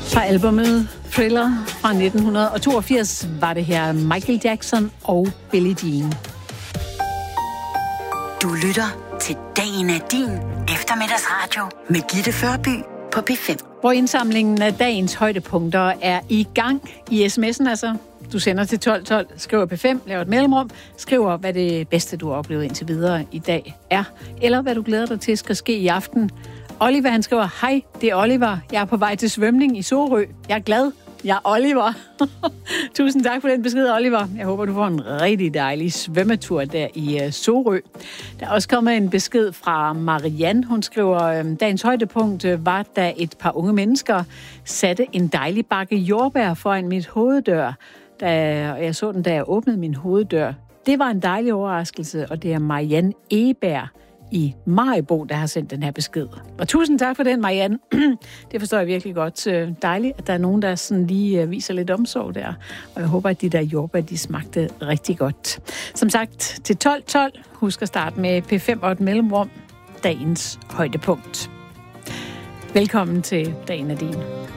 Fra albumet Thriller fra 1982 var det her Michael Jackson og Billie Jean. Du lytter til Dagen er din eftermiddagsradio med Gitte Førby på P5. Hvor indsamlingen af dagens højdepunkter er i gang i sms'en altså. Du sender til 1212, skriver P5, laver et mellemrum, skriver, hvad det bedste, du har oplevet indtil videre i dag er, eller hvad du glæder dig til skal ske i aften. Oliver, han skriver, hej, det er Oliver. Jeg er på vej til svømning i Sorø. Jeg er glad. Jeg er Oliver. Tusind tak for den besked, Oliver. Jeg håber, du får en rigtig dejlig svømmetur der i Sorø. Der er også kommet en besked fra Marianne. Hun skriver, dagens højdepunkt var, da et par unge mennesker satte en dejlig bakke jordbær foran mit hoveddør. Jeg så den, da jeg åbnede min hoveddør. Det var en dejlig overraskelse, og det er Marianne Eberg i Maribo, der har sendt den her besked. Og tusind tak for den, Marianne. Det forstår jeg virkelig godt. Dejligt, at der er nogen, der sådan lige viser lidt omsorg der. Og jeg håber, at de der jordbær, de smagte rigtig godt. Som sagt, til 12.12. Husk at starte med P5 og et mellemrum. Dagens højdepunkt. Velkommen til Dagen er din.